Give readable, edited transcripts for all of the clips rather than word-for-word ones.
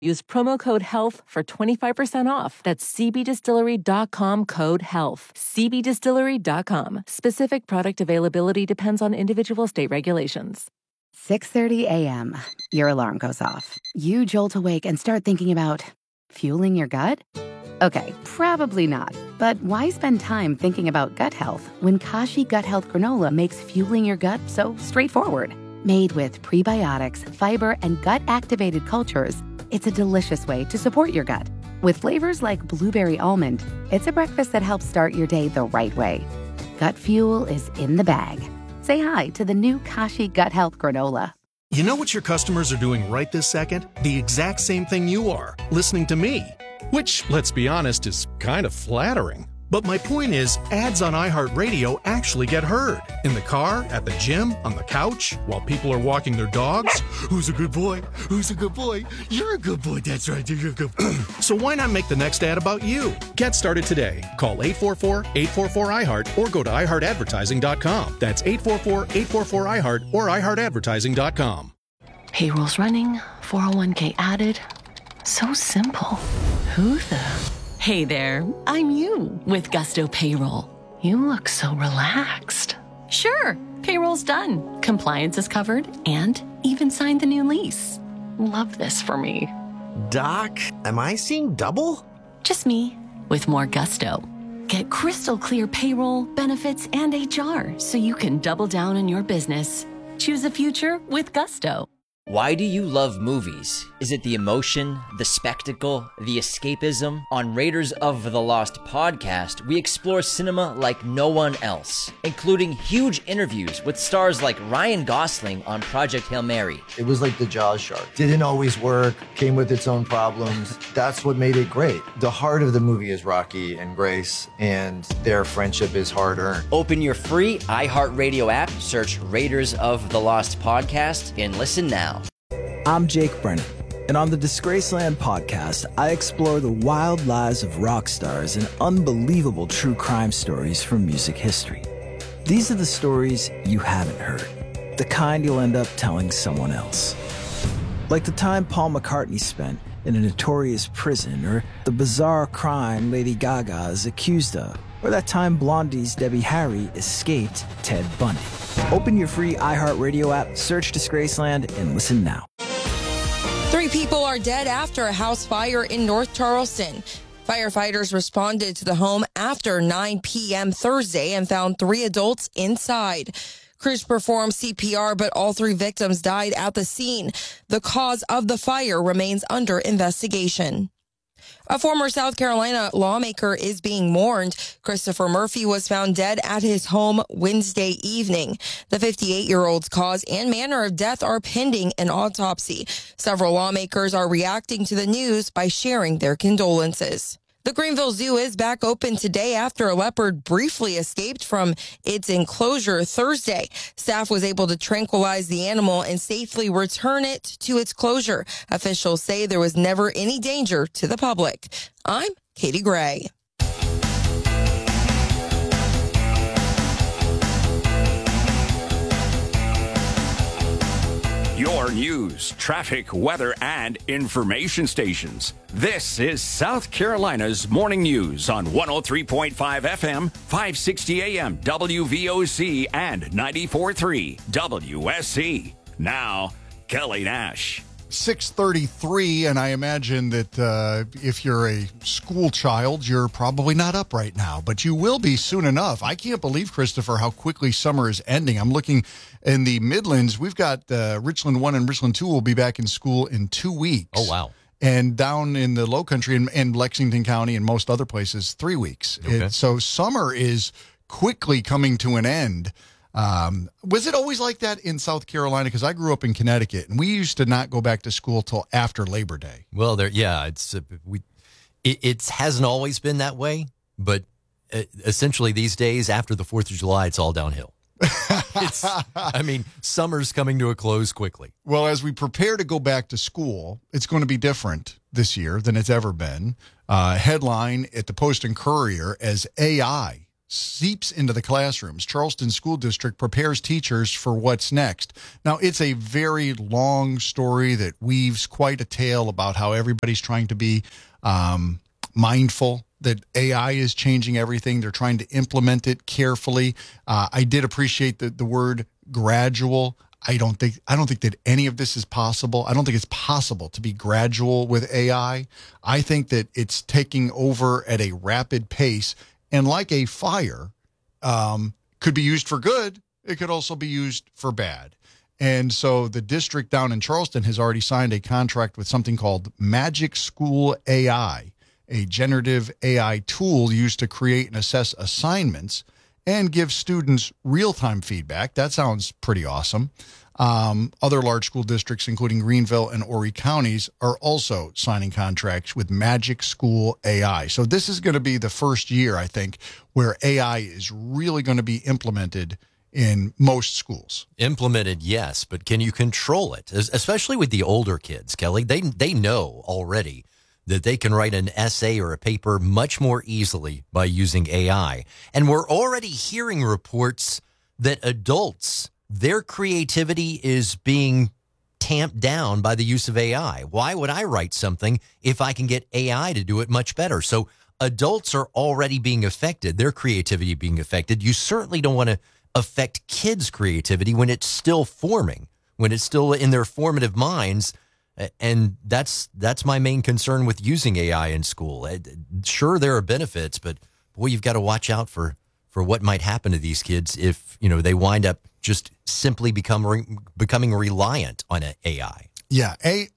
Use promo code HEALTH for 25% off. That's cbdistillery.com code HEALTH. cbdistillery.com. Specific product availability depends on individual state regulations. 6:30 a.m. Your alarm goes off. You jolt awake and start thinking about fueling your gut? Okay, probably not. But why spend time thinking about gut health when Kashi Gut Health Granola makes fueling your gut so straightforward? Made with prebiotics, fiber, and gut-activated cultures, it's a delicious way to support your gut. With flavors like blueberry almond, it's a breakfast that helps start your day the right way. Gut fuel is in the bag. Say hi to the new Kashi Gut Health Granola. You know what your customers are doing right this second? The exact same thing you are, listening to me. Which, let's be honest, is kind of flattering. But my point is, ads on iHeartRadio actually get heard. In the car, at the gym, on the couch, while people are walking their dogs. Who's a good boy? Who's a good boy? You're a good boy, that's right, you're a good boy. So why not make the next ad about you? Get started today. Call 844-844-iHeart or go to iHeartAdvertising.com. That's 844-844-iHeart or iHeartAdvertising.com. Payroll's running, 401k added. So simple. Who the... Hey there, I'm you with Gusto Payroll. You look so relaxed. Sure, payroll's done. Compliance is covered and even signed the new lease. Love this for me. Doc, am I seeing double? Just me with more gusto. Get crystal clear payroll, benefits, and HR so you can double down on your business. Choose a future with Gusto. Why do you love movies? Is it the emotion, the spectacle, the escapism? On Raiders of the Lost podcast, we explore cinema like no one else, including huge interviews with stars like Ryan Gosling on Project Hail Mary. It was like the Jaws shark. Didn't always work, came with its own problems. That's what made it great. The heart of the movie is Rocky and Grace, and their friendship is hard-earned. Open your free iHeartRadio app, search Raiders of the Lost podcast, and listen now. I'm Jake Brennan, and on the Disgraceland podcast, I explore the wild lives of rock stars and unbelievable true crime stories from music history. These are the stories you haven't heard, the kind you'll end up telling someone else. Like the time Paul McCartney spent in a notorious prison, or the bizarre crime Lady Gaga is accused of, or that time Blondie's Debbie Harry escaped Ted Bundy. Open your free iHeartRadio app, search Disgraceland, and listen now. 3 people are dead after a house fire in North Charleston. Firefighters responded to the home after 9 p.m. Thursday and found 3 adults inside. Crews performed CPR, but all 3 victims died at the scene. The cause of the fire remains under investigation. A former South Carolina lawmaker is being mourned. Christopher Murphy was found dead at his home Wednesday evening. The 58-year-old's cause and manner of death are pending an autopsy. Several lawmakers are reacting to the news by sharing their condolences. The Greenville Zoo is back open today after a leopard briefly escaped from its enclosure Thursday. Staff was able to tranquilize the animal and safely return it to its closure. Officials say there was never any danger to the public. I'm Katie Gray. Your news, traffic, weather, and information stations. This is South Carolina's Morning News on 103.5 FM, 560 AM, WVOC, and 94.3 WSC. Now, Kelly Nash. 6:33, and I imagine that if you're a school child, you're probably not up right now, but you will be soon enough. I can't believe, Christopher, how quickly summer is ending. I'm looking in the Midlands. We've got Richland 1 and Richland 2 will be back in school in 2 weeks. Oh, wow. And down in the Low Country and Lexington County and most other places, 3 weeks. Okay. So summer is quickly coming to an end. Was it always like that in South Carolina? Because I grew up in Connecticut, and we used to not go back to school till after Labor Day. Well, it hasn't always been that way, but essentially these days after the 4th of July, it's all downhill. Summer's coming to a close quickly. Well, as we prepare to go back to school, it's going to be different this year than it's ever been. Headline at the Post and Courier as AI seeps into the classrooms. Charleston School District prepares teachers for what's next. Now, it's a very long story that weaves quite a tale about how everybody's trying to be mindful that AI is changing everything. They're trying to implement it carefully. I did appreciate the word gradual. I don't think that any of this is possible. I don't think it's possible to be gradual with AI. I think that it's taking over at a rapid pace, and like a fire, could be used for good. It could also be used for bad. And so the district down in Charleston has already signed a contract with something called Magic School AI, a generative AI tool used to create and assess assignments and give students real-time feedback. That sounds pretty awesome. Other large school districts, including Greenville and Horry counties, are also signing contracts with Magic School AI. So this is going to be the first year, I think, where AI is really going to be implemented in most schools. Implemented, yes, but can you control it? Especially with the older kids, Kelly. They know already that they can write an essay or a paper much more easily by using AI. And we're already hearing reports that adults, their creativity is being tamped down by the use of AI. Why would I write something if I can get AI to do it much better? So adults are already being affected, their creativity being affected. You certainly don't want to affect kids' creativity when it's still forming, when it's still in their formative minds. And that's my main concern with using AI in school. Sure, there are benefits, but boy, you've got to watch out for what might happen to these kids if, they wind up just simply becoming reliant on AI. Yeah.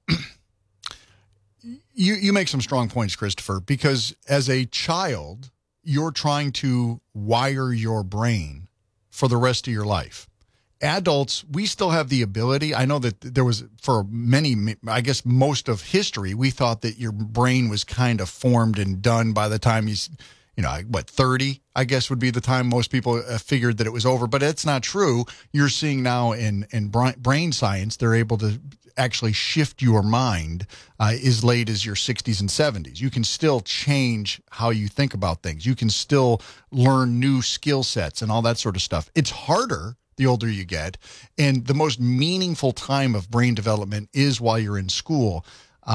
You make some strong points, Christopher, because as a child, you're trying to wire your brain for the rest of your life. Adults, we still have the ability. I know that there was, for many, I guess most of history, we thought that your brain was kind of formed and done by the time he's, 30, I guess would be the time most people figured that it was over. But it's not true. You're seeing now in brain science, they're able to actually shift your mind as late as your 60s and 70s. You can still change how you think about things. You can still learn new skill sets and all that sort of stuff. It's harder the older you get, and the most meaningful time of brain development is while you're in school.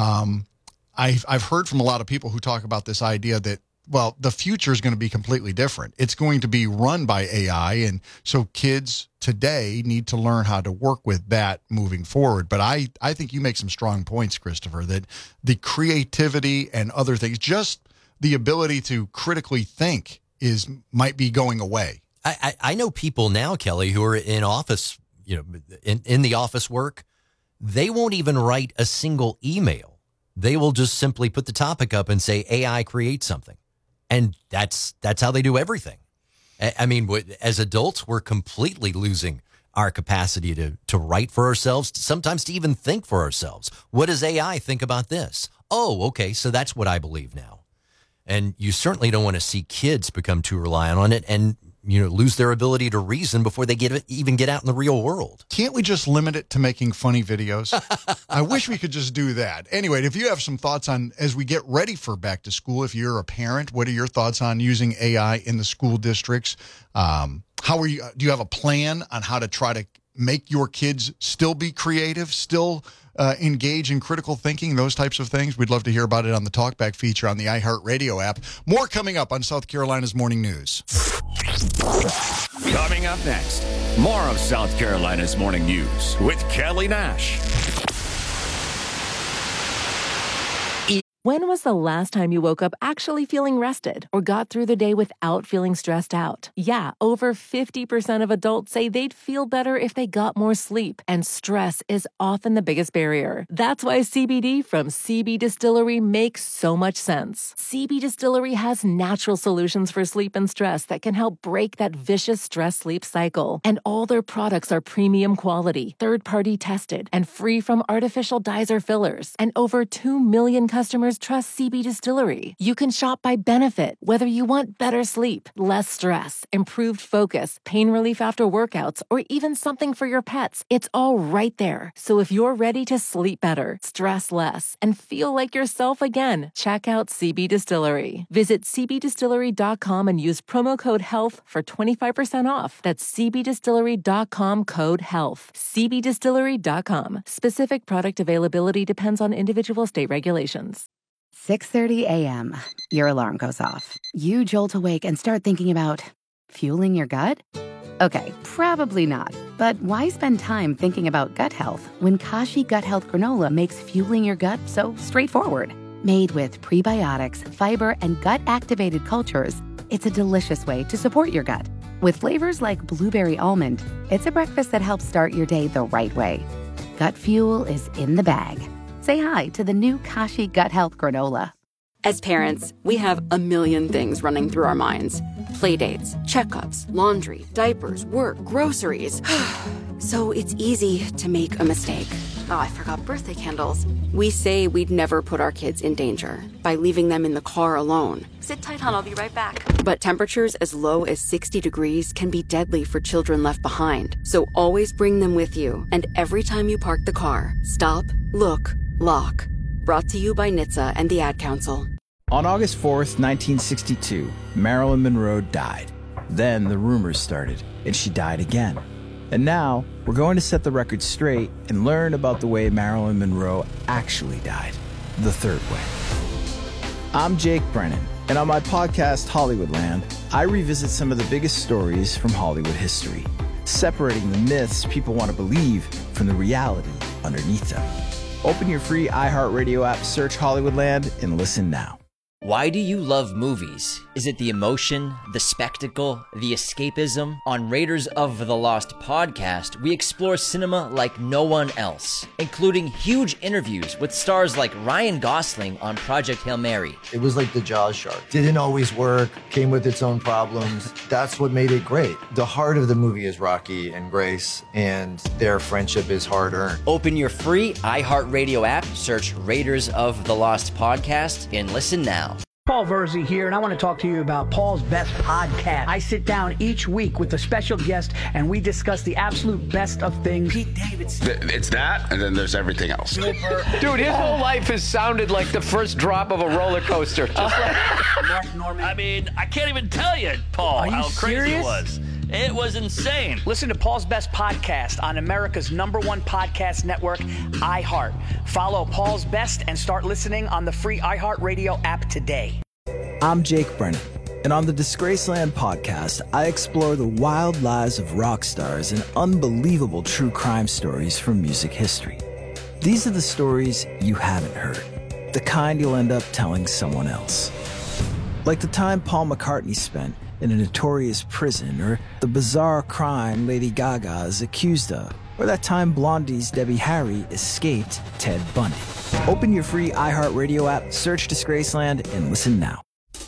I've heard from a lot of people who talk about this idea that, well, the future is going to be completely different. It's going to be run by AI, and so kids today need to learn how to work with that moving forward. But I think you make some strong points, Christopher, that the creativity and other things, just the ability to critically think might be going away. I know people now, Kelly, who are in office, in the office work. They won't even write a single email. They will just simply put the topic up and say, AI create something. And that's how they do everything. I mean, as adults, we're completely losing our capacity to write for ourselves, sometimes to even think for ourselves. What does AI think about this? Oh, okay, so that's what I believe now. And you certainly don't want to see kids become too reliant on it and lose their ability to reason before they even get out in the real world. Can't we just limit it to making funny videos? I wish we could just do that. Anyway, if you have some thoughts on, as we get ready for back to school, if you're a parent, what are your thoughts on using AI in the school districts? Do you have a plan on how to try to make your kids still be creative, still engage in critical thinking, those types of things? We'd love to hear about it on the Talkback feature on the iHeartRadio app. More coming up on South Carolina's Morning News. Coming up next, more of South Carolina's Morning News with Kelly Nash. When was the last time you woke up actually feeling rested or got through the day without feeling stressed out? Yeah, over 50% of adults say they'd feel better if they got more sleep, and stress is often the biggest barrier. That's why CBD from CB Distillery makes so much sense. CB Distillery has natural solutions for sleep and stress that can help break that vicious stress-sleep cycle. And all their products are premium quality, third-party tested, and free from artificial dyes or fillers. And over 2 million customers just trust CB Distillery. You can shop by benefit, whether you want better sleep, less stress, improved focus, pain relief after workouts, or even something for your pets. It's all right there. So if you're ready to sleep better, stress less, and feel like yourself again, check out CB Distillery. Visit cbdistillery.com and use promo code HEALTH for 25% off. That's cbdistillery.com, code HEALTH. cbdistillery.com. Specific product availability depends on individual state regulations. 6:30 a.m. Your alarm goes off. You jolt awake and start thinking about fueling your gut? Okay, probably not. But why spend time thinking about gut health when Kashi Gut Health Granola makes fueling your gut so straightforward? Made with prebiotics, fiber, and gut-activated cultures, it's a delicious way to support your gut. With flavors like blueberry almond, it's a breakfast that helps start your day the right way. Gut fuel is in the bag. Say hi to the new Kashi Gut Health Granola. As parents, we have a million things running through our minds. Playdates, checkups, laundry, diapers, work, groceries. So it's easy to make a mistake. Oh, I forgot birthday candles. We say we'd never put our kids in danger by leaving them in the car alone. Sit tight, hon, I'll be right back. But temperatures as low as 60 degrees can be deadly for children left behind. So always bring them with you. And every time you park the car, stop, look, lock. Brought to you by NHTSA and the Ad Council. On August 4th, 1962, Marilyn Monroe died. Then the rumors started, and she died again. And now, we're going to set the record straight and learn about the way Marilyn Monroe actually died, the third way. I'm Jake Brennan, and on my podcast, Hollywoodland, I revisit some of the biggest stories from Hollywood history, separating the myths people want to believe from the reality underneath them. Open your free iHeartRadio app, search Hollywoodland, and listen now. Why do you love movies? Is it the emotion, the spectacle, the escapism? On Raiders of the Lost podcast, we explore cinema like no one else, including huge interviews with stars like Ryan Gosling on Project Hail Mary. It was like the Jaws shark. Didn't always work, came with its own problems. That's what made it great. The heart of the movie is Rocky and Grace, and their friendship is hard-earned. Open your free iHeartRadio app, search Raiders of the Lost podcast, and listen now. Paul Verzi here, and I want to talk to you about Paul's Best Podcast. I sit down each week with a special guest, and we discuss the absolute best of things. Pete Davidson. It's that, and then there's everything else. Dude, his whole life has sounded like the first drop of a roller coaster. Mark Norman. I mean, I can't even tell you, Paul, how crazy it was. It was insane. Listen to Paul's Best Podcast on America's #1 podcast network, iHeart. Follow Paul's Best and start listening on the free iHeartRadio app today. I'm Jake Brennan, and on the Disgraceland podcast, I explore the wild lives of rock stars and unbelievable true crime stories from music history. These are the stories you haven't heard, the kind you'll end up telling someone else. Like the time Paul McCartney spent in a notorious prison, or the bizarre crime Lady Gaga is accused of, or that time Blondie's Debbie Harry escaped Ted Bundy. Open your free iHeartRadio app, search Disgraceland, and listen now.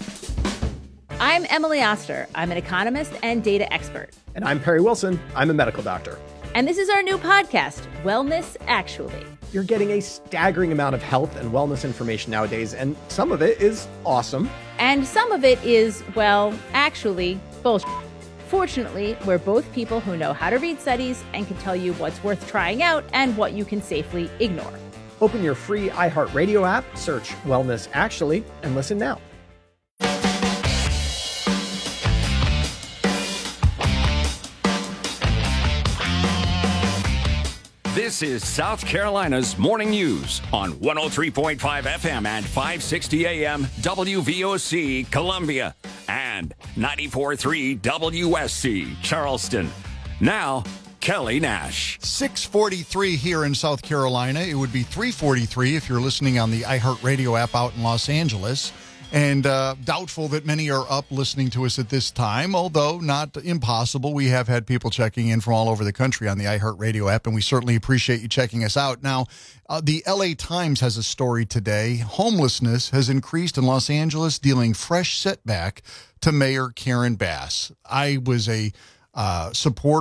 I'm Emily Oster. I'm an economist and data expert. And I'm Perry Wilson. I'm a medical doctor. And this is our new podcast, Wellness Actually. You're getting a staggering amount of health and wellness information nowadays, and some of it is awesome. And some of it is, well, actually, bullshit. Fortunately, we're both people who know how to read studies and can tell you what's worth trying out and what you can safely ignore. Open your free iHeartRadio app, search Wellness Actually, and listen now. This is South Carolina's Morning News on 103.5 FM and 560 AM WVOC Columbia and 94.3 WSC Charleston. Now, Kelly Nash. 6:43 here in South Carolina. It would be 3:43 if you're listening on the iHeartRadio app out in Los Angeles. And doubtful that many are up listening to us at this time, although not impossible. We have had people checking in from all over the country on the iHeartRadio app, and we certainly appreciate you checking us out. Now, the LA Times has a story today. Homelessness has increased in Los Angeles, dealing fresh setback to Mayor Karen Bass. I was a supporter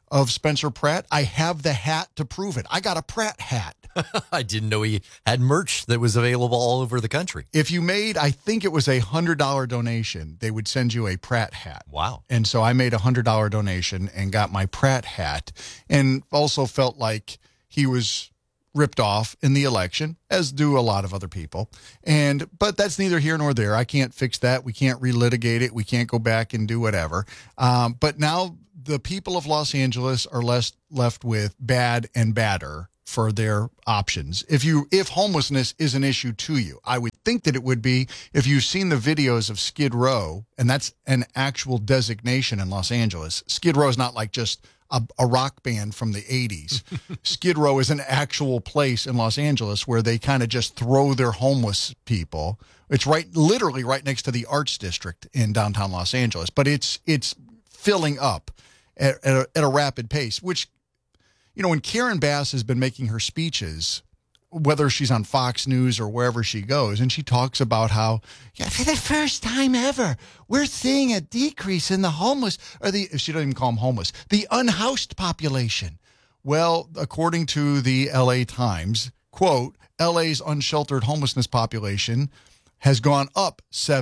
of Spencer Pratt. I have the hat to prove it. I got a Pratt hat. I didn't know he had merch that was available all over the country. If you made, I think it was a $100 donation, they would send you a Pratt hat. Wow. And so I made a $100 donation and got my Pratt hat, and also felt like he was ripped off in the election, as do a lot of other people. But that's neither here nor there. I can't fix that. We can't relitigate it. We can't go back and do whatever. But now the people of Los Angeles are left with bad and badder for their options. If homelessness is an issue to you, I would think that it would be if you've seen the videos of Skid Row, and that's an actual designation in Los Angeles. Skid Row is not like just a rock band from the 80s. Skid Row is an actual place in Los Angeles where they kind of just throw their homeless people. It's literally right next to the Arts District in downtown Los Angeles, but it's filling up at a rapid pace, which, when Karen Bass has been making her speeches, whether she's on Fox News or wherever she goes, and she talks about how, for the first time ever, we're seeing a decrease in the homeless, she doesn't even call them homeless, the unhoused population. Well, according to the LA Times, quote, LA's unsheltered homelessness population has gone up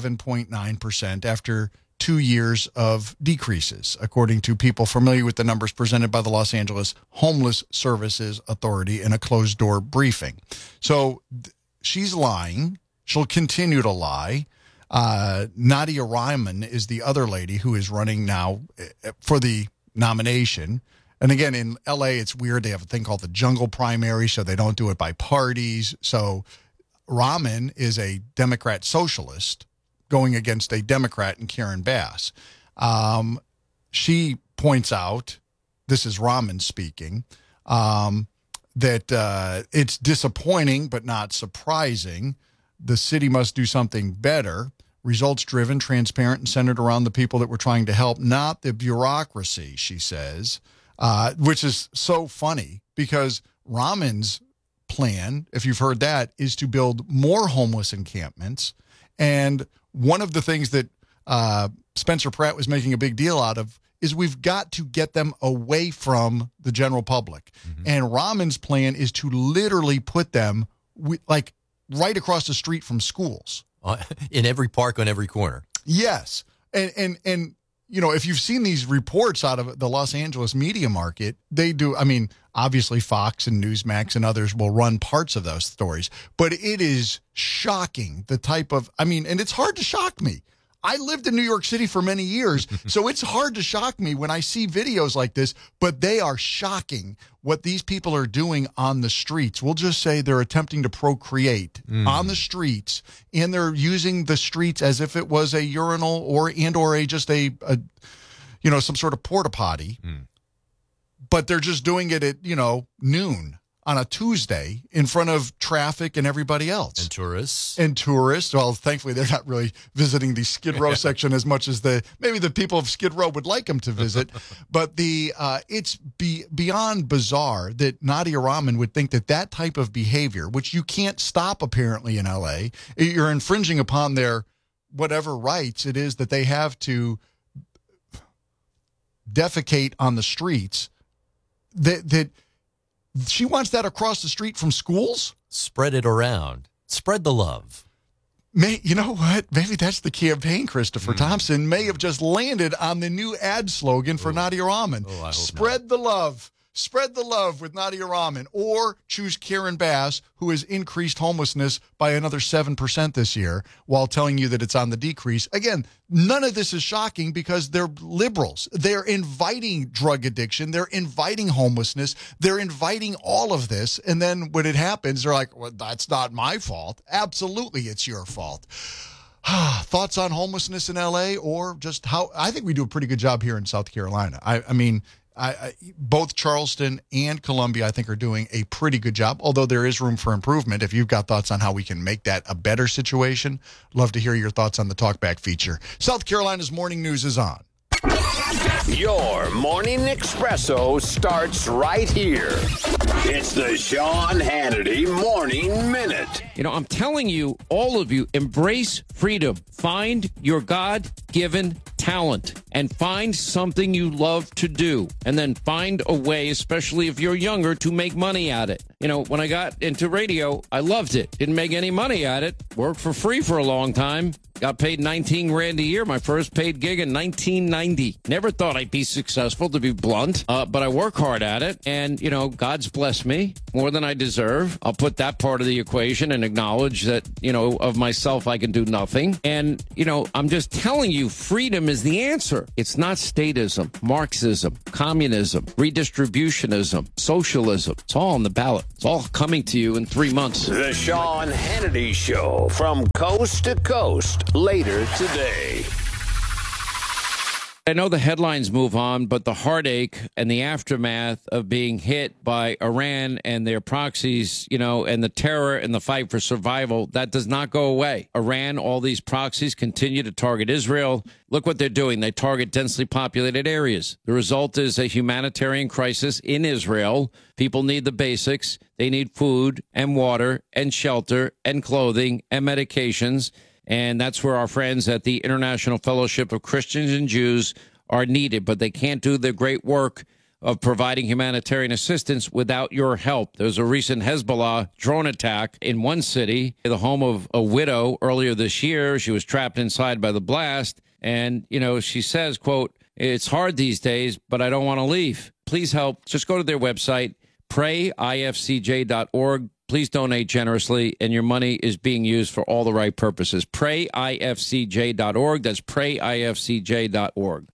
7.9% after 2 years of decreases, according to people familiar with the numbers presented by the Los Angeles Homeless Services Authority in a closed-door briefing. So she's lying. She'll continue to lie. Nadia Ryman is the other lady who is running now for the nomination. And again, in L.A., it's weird. They have a thing called the jungle primary, so they don't do it by parties. So Ryman is a Democrat socialist going against a Democrat in Karen Bass. She points out, this is Rahman speaking, that it's disappointing but not surprising. The city must do something better, results-driven, transparent, and centered around the people that we're trying to help, not the bureaucracy, she says, which is so funny because Rahman's plan, if you've heard that, is to build more homeless encampments. And one of the things that Spencer Pratt was making a big deal out of is we've got to get them away from the general public. Mm-hmm. And Rahman's plan is to literally put them right across the street from schools. In every park on every corner. Yes. And if you've seen these reports out of the Los Angeles media market, they do, obviously Fox and Newsmax and others will run parts of those stories, but it is shocking the type of, and it's hard to shock me. I lived in New York City for many years, so it's hard to shock me when I see videos like this, but they are shocking what these people are doing on the streets. We'll just say they're attempting to procreate on the streets, and they're using the streets as if it was a urinal or just a some sort of porta potty. But they're just doing it at, noon on a Tuesday in front of traffic and everybody else. And tourists. Well, thankfully, they're not really visiting the Skid Row section as much as maybe the people of Skid Row would like them to visit. But it's beyond bizarre that Nadia Rahman would think that type of behavior, which you can't stop apparently in L.A., you're infringing upon their whatever rights it is that they have to defecate on the streets, that she wants that across the street from schools? Spread it around. Spread the love. You know what? Maybe that's the campaign, Christopher Thompson may have just landed on the new ad slogan for Nadia Rahman. Spread the love. Spread the love with Nadia Rahman, or choose Karen Bass, who has increased homelessness by another 7% this year, while telling you that it's on the decrease. Again, none of this is shocking because they're liberals. They're inviting drug addiction. They're inviting homelessness. They're inviting all of this. And then when it happens, they're like, well, that's not my fault. Absolutely, it's your fault. Thoughts on homelessness in L.A. or just how I think we do a pretty good job here in South Carolina. Both Charleston and Columbia, I think, are doing a pretty good job, although there is room for improvement. If you've got thoughts on how we can make that a better situation, love to hear your thoughts on the Talkback feature. South Carolina's Morning News is on. Your morning espresso starts right here. It's the Sean Hannity Morning Minute. I'm telling you, all of you, embrace freedom. Find your God-given talent and find something you love to do, and then find a way, especially if you're younger, to make money at it. You know, when I got into radio, I loved it. Didn't make any money at it. Worked for free for a long time. Got paid $19,000 a year, my first paid gig in 1990. Never thought I'd be successful, to be blunt, but I work hard at it. And, you know, God's blessed me more than I deserve. I'll put that part of the equation and acknowledge that, you know, of myself, I can do nothing. And, you know, I'm just telling you, freedom is the answer. It's not statism, Marxism, communism, redistributionism, socialism. It's all on the ballot. It's all coming to you in 3 months. The Sean Hannity Show, from coast to coast, later today. I know the headlines move on, but the heartache and the aftermath of being hit by Iran and their proxies, you know, and the terror and the fight for survival, that does not go away. Iran, all these proxies continue to target Israel. Look what they're doing. They target densely populated areas. The result is a humanitarian crisis in Israel. People need the basics. They need food and water and shelter and clothing and medications. And that's where our friends at the International Fellowship of Christians and Jews are needed. But they can't do the great work of providing humanitarian assistance without your help. There was a recent Hezbollah drone attack in one city, the home of a widow earlier this year. She was trapped inside by the blast. And, you know, she says, quote, "It's hard these days, but I don't want to leave. Please help." Just go to their website, prayifcj.org. Please donate generously, and your money is being used for all the right purposes. PrayIFCJ.org. That's PrayIFCJ.org.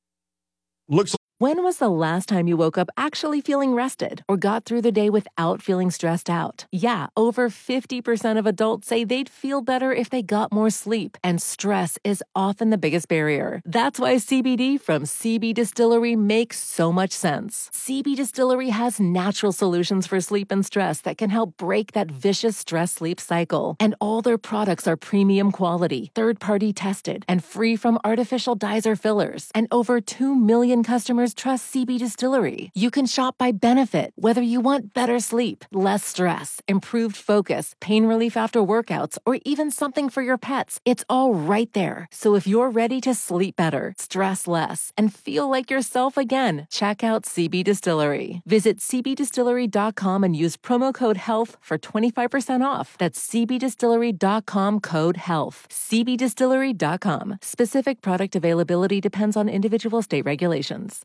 When was the last time you woke up actually feeling rested or got through the day without feeling stressed out? Yeah, over 50% of adults say they'd feel better if they got more sleep, and stress is often the biggest barrier. That's why CBD from CB Distillery makes so much sense. CB Distillery has natural solutions for sleep and stress that can help break that vicious stress-sleep cycle. And all their products are premium quality, third-party tested, and free from artificial dyes or fillers. And over 2 million customers trust CB Distillery. You can shop by benefit, whether you want better sleep, less stress, improved focus, pain relief after workouts, or even something for your pets. It's all right there. So if you're ready to sleep better, stress less, and feel like yourself again, check out CB Distillery. Visit cbdistillery.com and use promo code HEALTH for 25% off. That's cbdistillery.com, code HEALTH. cbdistillery.com. Specific product availability depends on individual state regulations.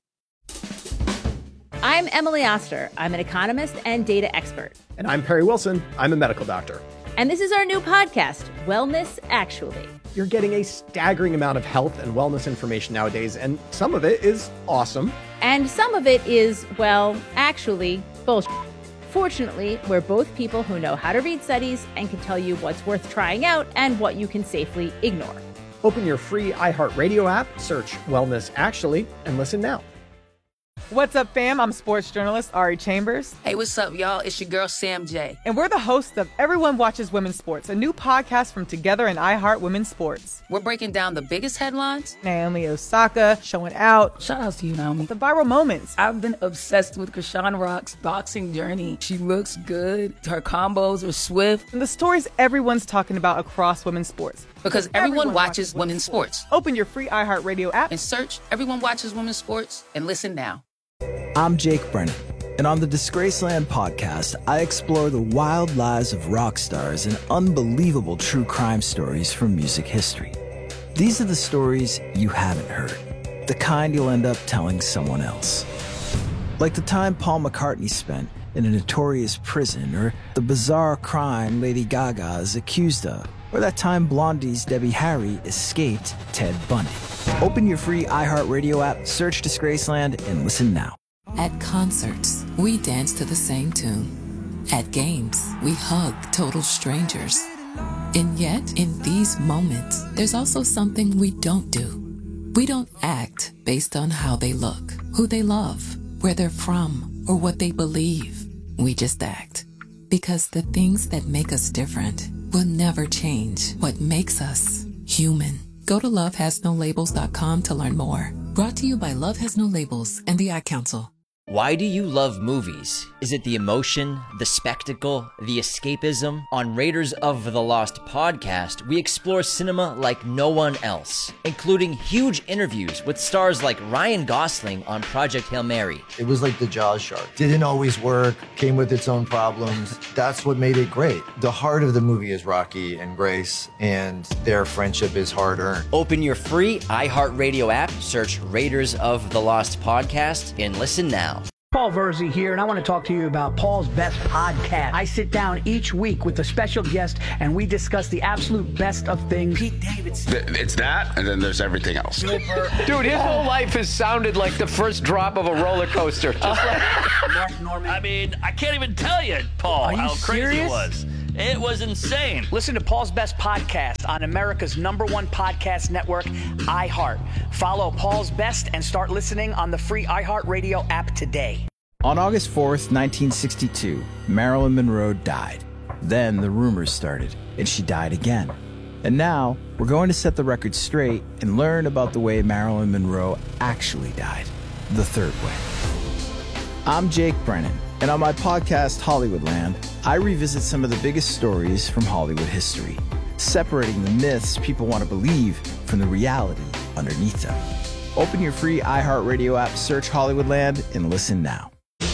I'm Emily Oster. I'm an economist and data expert. And I'm Perry Wilson. I'm a medical doctor. And this is our new podcast, Wellness Actually. You're getting a staggering amount of health and wellness information nowadays, and some of it is awesome. And some of it is, well, actually, bullshit. Fortunately, we're both people who know how to read studies and can tell you what's worth trying out and what you can safely ignore. Open your free iHeartRadio app, search Wellness Actually, and listen now. What's up, fam? I'm sports journalist Ari Chambers. Hey, what's up, y'all? It's your girl, Sam J. And we're the hosts of Everyone Watches Women's Sports, a new podcast from Together and iHeart Women's Sports. We're breaking down the biggest headlines. Naomi Osaka showing out. Shout out to you, Naomi. The viral moments. I've been obsessed with Krishan Rock's boxing journey. She looks good. Her combos are swift. And the stories everyone's talking about across women's sports. Because everyone watches women's sports. Open your free iHeartRadio app and search Everyone Watches Women's Sports and listen now. I'm Jake Brennan, and on the Disgraceland podcast, I explore the wild lives of rock stars and unbelievable true crime stories from music history. These are the stories you haven't heard, the kind you'll end up telling someone else. Like the time Paul McCartney spent in a notorious prison, or the bizarre crime Lady Gaga is accused of, or that time Blondie's Debbie Harry escaped Ted Bundy. Open your free iHeartRadio app, search Disgraceland, and listen now. At concerts, we dance to the same tune. At games, we hug total strangers. And yet, in these moments, there's also something we don't do. We don't act based on how they look, who they love, where they're from, or what they believe. We just act. Because the things that make us different will never change what makes us human. Go to lovehasnolabels.com to learn more. Brought to you by Love Has No Labels and the Ad Council. Why do you love movies? Is it the emotion, the spectacle, the escapism? On Raiders of the Lost podcast, we explore cinema like no one else, including huge interviews with stars like Ryan Gosling on Project Hail Mary. It was like the Jaws shark. Didn't always work, came with its own problems. That's what made it great. The heart of the movie is Rocky and Grace, and their friendship is hard-earned. Open your free iHeartRadio app, search Raiders of the Lost podcast, and listen now. Paul Verzi here, and I want to talk to you about Paul's Best Podcast. I sit down each week with a special guest, and we discuss the absolute best of things. Pete Davidson. It's that, and then there's everything else. Dude, his whole life has sounded like the first drop of a roller coaster. Just like Mark Norman. I mean, I can't even tell you, Paul, how crazy it was. It was insane. Listen to Paul's Best Podcast on America's #1 podcast network, iHeart. Follow Paul's Best and start listening on the free iHeartRadio app today. On August 4th, 1962, Marilyn Monroe died. Then the rumors started, and she died again. And now, we're going to set the record straight and learn about the way Marilyn Monroe actually died, the third way. I'm Jake Brennan, and on my podcast, Hollywoodland, I revisit some of the biggest stories from Hollywood history, separating the myths people want to believe from the reality underneath them. Open your free iHeartRadio app, search Hollywoodland, and listen now.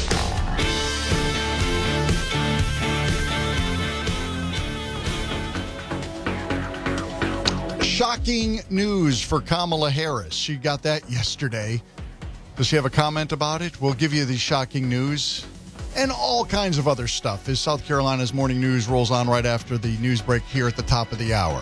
Shocking news for Kamala Harris. She got that yesterday. Does she have a comment about it? We'll give you the shocking news and all kinds of other stuff as South Carolina's morning news rolls on right after the news break here at the top of the hour.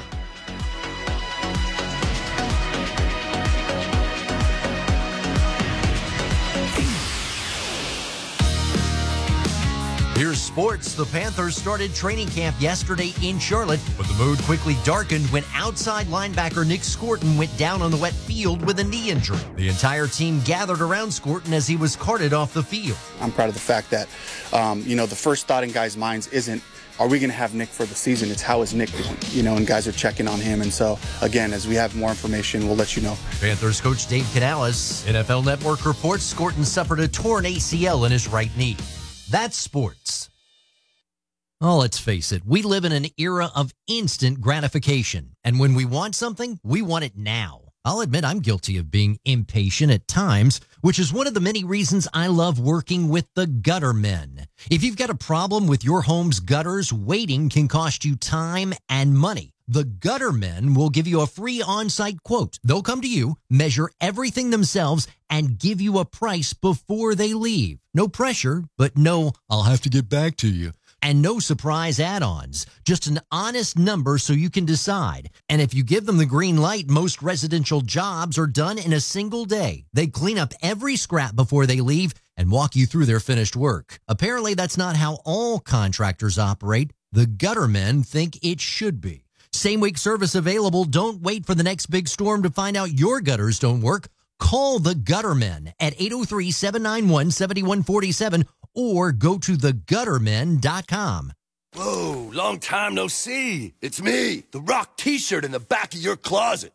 Here's sports. The Panthers started training camp yesterday in Charlotte, but the mood quickly darkened when outside linebacker Nick Scorton went down on the wet field with a knee injury. The entire team gathered around Scorton as he was carted off the field. I'm proud of the fact that, the first thought in guys' minds isn't, are we going to have Nick for the season? It's how is Nick doing? And guys are checking on him. And so, again, as we have more information, we'll let you know. Panthers coach Dave Canales. NFL Network reports Scorton suffered a torn ACL in his right knee. That's sports. Oh, let's face it. We live in an era of instant gratification. And when we want something, we want it now. I'll admit I'm guilty of being impatient at times, which is one of the many reasons I love working with the Gutter Men. If you've got a problem with your home's gutters, waiting can cost you time and money. The Gutter Men will give you a free on-site quote. They'll come to you, measure everything themselves, and give you a price before they leave. No pressure, but no, I'll have to get back to you. And no surprise add-ons. Just an honest number so you can decide. And if you give them the green light, most residential jobs are done in a single day. They clean up every scrap before they leave and walk you through their finished work. Apparently, that's not how all contractors operate. The Gutter Men think it should be. Same-week service available. Don't wait for the next big storm to find out your gutters don't work. Call the Gutter Men at 803-791-7147 or go to theguttermen.com. Whoa, long time no see. It's me, the Rock t-shirt in the back of your closet.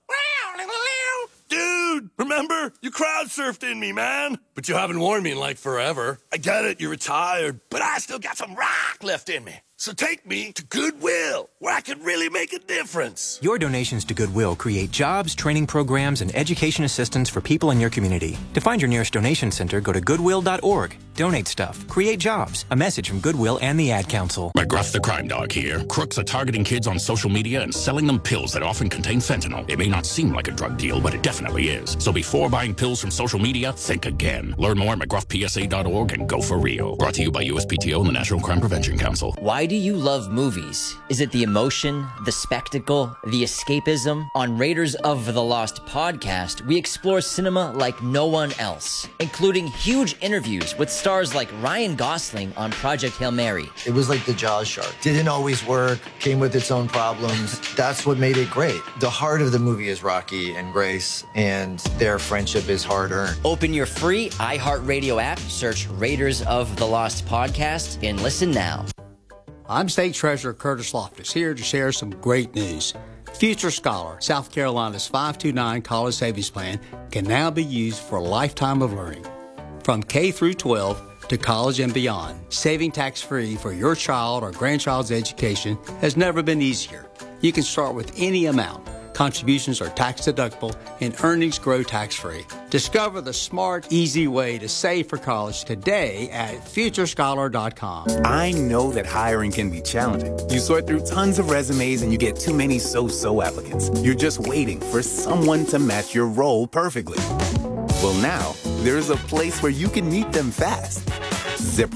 Dude, remember? You crowd surfed in me, man. But you haven't worn me in like forever. I get it, you're retired, but I still got some rock left in me. So take me to Goodwill, where I can really make a difference. Your donations to Goodwill create jobs, training programs, and education assistance for people in your community. To find your nearest donation center, go to goodwill.org. Donate stuff. Create jobs. A message from Goodwill and the Ad Council. McGruff the Crime Dog here. Crooks are targeting kids on social media and selling them pills that often contain fentanyl. It may not seem like a drug deal, but it definitely is. So before buying pills from social media, think again. Learn more at McGruffPSA.org and go for real. Brought to you by USPTO and the National Crime Prevention Council. Why do you love movies? Is it the emotion, the spectacle, the escapism? On Raiders of the Lost podcast, we explore cinema like no one else, including huge interviews with stars like Ryan Gosling on Project Hail Mary. It was like the Jaws shark. Didn't always work, came with its own problems. That's what made it great. The heart of the movie is Rocky and Grace, and their friendship is hard-earned. Open your free iHeartRadio app, search Raiders of the Lost podcast, and listen now. I'm State Treasurer Curtis Loftus, here to share some great news. Future Scholar, South Carolina's 529 college savings plan, can now be used for a lifetime of learning. from K through 12 to college and beyond. Saving tax-free for your child or grandchild's education has never been easier. You can start with any amount. Contributions are tax-deductible and earnings grow tax-free. Discover the smart, easy way to save for college today at FutureScholar.com. I know that hiring can be challenging. You sort through tons of resumes and you get too many so-so applicants. You're just waiting for someone to match your role perfectly. Well, now, there's a place where you can meet them fast. ZipRecruiter.